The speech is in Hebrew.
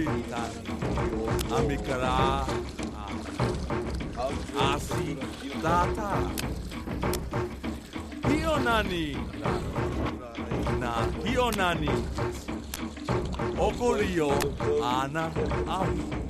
Oita Amikara Asi Tata Hionani Na Hionani Okorio Ana Au